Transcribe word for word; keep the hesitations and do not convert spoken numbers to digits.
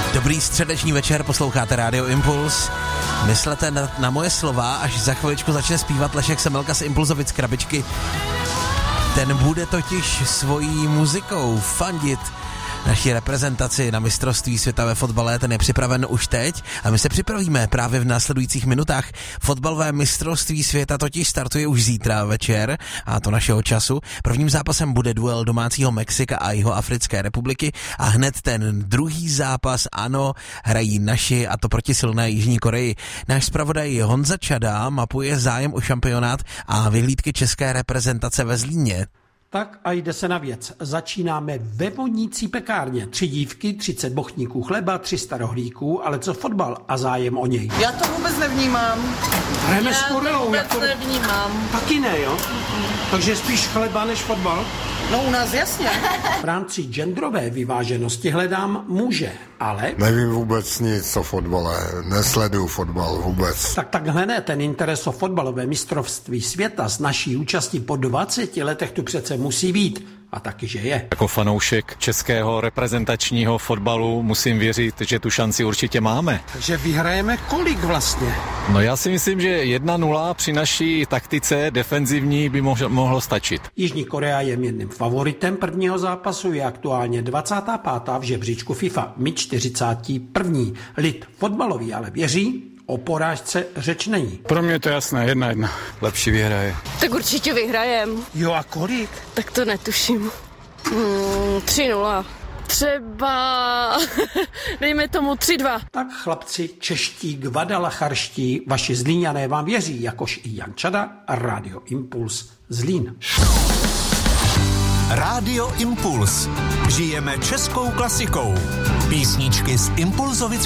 Dobrý středeční večer, posloucháte Rádio Impuls. Myslete na, na moje slova, až za chviličku začne zpívat Lešek Semelka z Impulzovic krabičky. Ten bude totiž svojí muzikou fandit naší reprezentaci na mistrovství světa ve fotbale. Ten je připraven už teď a my se připravíme právě v následujících minutách. Fotbalové mistrovství světa totiž startuje už zítra večer, a to našeho času. Prvním zápasem bude duel domácího Mexika a Jihoafrické republiky a hned ten druhý zápas, ano, hrají naši, a to proti silné Jižní Koreji. Náš zpravodaj Honza Čada mapuje zájem o šampionát a vyhlídky české reprezentace ve Zlíně. Tak a jde se na věc. Začínáme ve vonící pekárně. Tři dívky, třicet bochníků chleba, tři sta rohlíků, ale co fotbal a zájem o něj? Já to vůbec nevnímám. Hrajeme s Já Koreou. to vůbec jako... nevnímám. Taky ne, jo? Mm-mm. Takže spíš chleba než fotbal? No u nás jasně. V rámci genderové vyváženosti hledám muže, ale... Nevím vůbec nic o fotbale, nesleduju fotbal vůbec. Tak takhle ne, ten interes o fotbalové mistrovství světa z naší účasti po dvaceti letech tu přece musí být. A taky, že je. Jako fanoušek českého reprezentačního fotbalu musím věřit, že tu šanci určitě máme. Takže vyhrajeme kolik vlastně? No já si myslím, že jedna nula při naší taktice defenzivní by mohlo, mohlo stačit. Jižní Korea je mírným favoritem prvního zápasu, je aktuálně dvacátá pátá v žebříčku FIFA, my čtyřicátý první. Lid fotbalový ale věří, o porážce řeč není. Pro mě to jasné, jedna jedna. Lepší vyhraje. Tak určitě vyhrajem. Jo, a kolik? Tak to netuším. Hmm, tři nula. Třeba, dejme tomu tři dva. Tak chlapci čeští, gvadalacharští, vaši Zlíňané vám věří, jakož i Jan Čada a Rádio Impuls Zlín. Rádio Impuls. Žijeme českou klasikou. Písničky z Impulzovic